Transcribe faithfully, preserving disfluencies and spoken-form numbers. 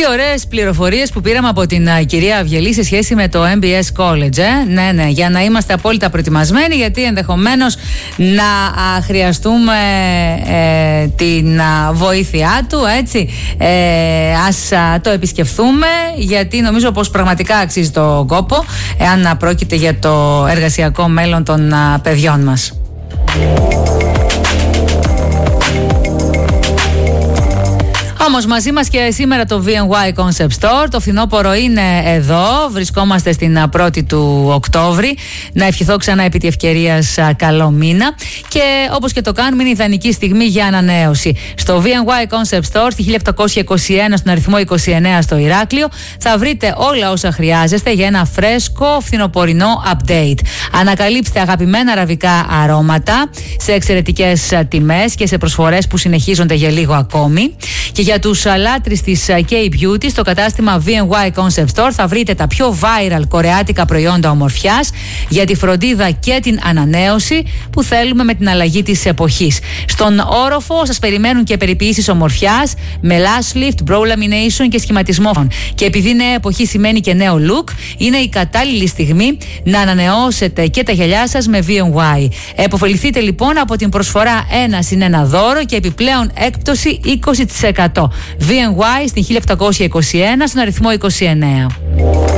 Τι ωραίες πληροφορίες που πήραμε από την uh, κυρία Αυγελή σε σχέση με το εμ μπι ες College. Ε? Ναι, ναι, για να είμαστε απόλυτα προετοιμασμένοι, γιατί ενδεχομένως να uh, χρειαστούμε uh, την uh, βοήθειά του, έτσι. Ε, ας uh, το επισκεφθούμε, γιατί νομίζω πως πραγματικά αξίζει το κόπο, εάν uh, πρόκειται για το εργασιακό μέλλον των uh, παιδιών μας. Όμως μαζί μας και σήμερα το βι εν γουάι Concept Store. Το φθινόπωρο είναι εδώ. Βρισκόμαστε στην πρώτη του Οκτώβρη. Να ευχηθώ ξανά επί τη ευκαιρίας καλό μήνα. Και όπως και το κάνουμε, είναι ιδανική στιγμή για ανανέωση. Στο βι εν γουάι Concept Store, στη χίλια επτακόσια είκοσι ένα, στον αριθμό είκοσι εννέα στο Ηράκλειο, θα βρείτε όλα όσα χρειάζεστε για ένα φρέσκο φθινοπορεινό update. Ανακαλύψτε αγαπημένα αραβικά αρώματα σε εξαιρετικές τιμές και σε προσφορές που συνεχίζονται για λίγο ακόμη. Και για τους λάτρεις της K-Beauty, στο κατάστημα βι εν γουάι Concept Store θα βρείτε τα πιο viral κορεάτικα προϊόντα ομορφιάς για τη φροντίδα και την ανανέωση που θέλουμε με την αλλαγή της εποχής. Στον όροφο σας περιμένουν και περιποίησεις ομορφιάς με lash lift, brow lamination και σχηματισμό. Και επειδή νέα εποχή σημαίνει και νέο look, είναι η κατάλληλη στιγμή να ανανεώσετε και τα γυαλιά σας με βι εν γουάι. Εποφεληθείτε λοιπόν από την προσφορά ένα συν ένα δώρο και επιπλέον έκπτωση είκοσι τοις εκατό. βι εν γουάι στην χίλια επτακόσια είκοσι ένα, στον αριθμό είκοσι εννέα.